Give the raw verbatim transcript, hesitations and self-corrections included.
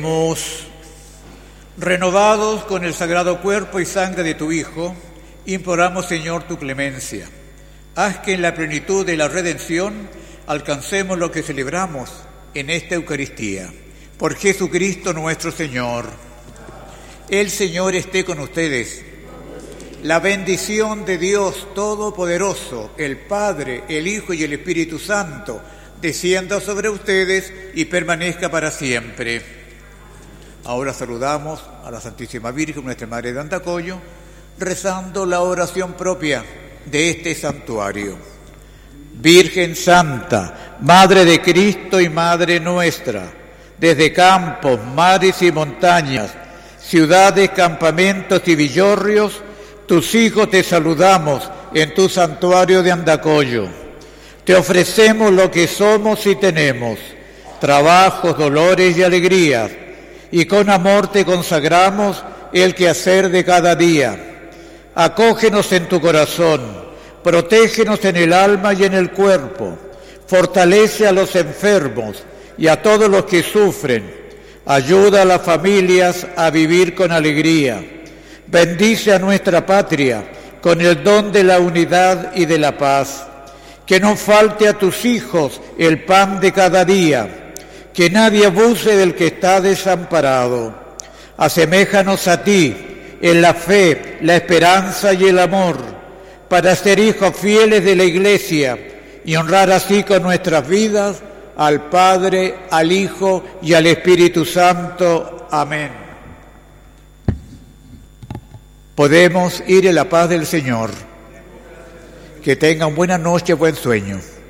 Hemos renovados con el sagrado cuerpo y sangre de tu Hijo, imploramos, Señor, tu clemencia. Haz que en la plenitud de la redención alcancemos lo que celebramos en esta Eucaristía. Por Jesucristo nuestro Señor. El Señor esté con ustedes. La bendición de Dios Todopoderoso, el Padre, el Hijo y el Espíritu Santo, descienda sobre ustedes y permanezca para siempre. Ahora saludamos a la Santísima Virgen, nuestra Madre de Andacollo, rezando la oración propia de este santuario. Virgen Santa, Madre de Cristo y Madre nuestra, desde campos, mares y montañas, ciudades, campamentos y villorrios, tus hijos te saludamos en tu santuario de Andacollo. Te ofrecemos lo que somos y tenemos, trabajos, dolores y alegrías, y con amor te consagramos el quehacer de cada día. Acógenos en tu corazón, protégenos en el alma y en el cuerpo, fortalece a los enfermos y a todos los que sufren, ayuda a las familias a vivir con alegría, bendice a nuestra patria con el don de la unidad y de la paz, que no falte a tus hijos el pan de cada día, que nadie abuse del que está desamparado. Aseméjanos a ti en la fe, la esperanza y el amor, para ser hijos fieles de la Iglesia y honrar así con nuestras vidas al Padre, al Hijo y al Espíritu Santo. Amén. Podemos ir en la paz del Señor. Que tengan buena noche, buen sueño.